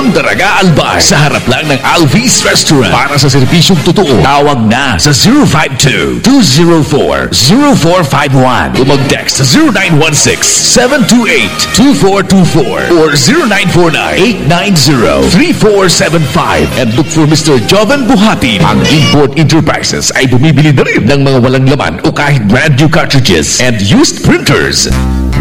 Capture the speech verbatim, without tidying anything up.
Don Daraga Albay sa harap lang ng Alvis Restaurant. Para sa serbisyong totoo, tawag na sa zero five two, two zero four, zero four five one o mag-text sa zero nine one six, seven two eight, two four two four or zero nine four nine, eight nine zero, three four seven five and look for Mister Jovan Buhatin. Ang Import Enterprises ay bumibili na rin ng mga walang laman o kahit brand new cartridges and used printers.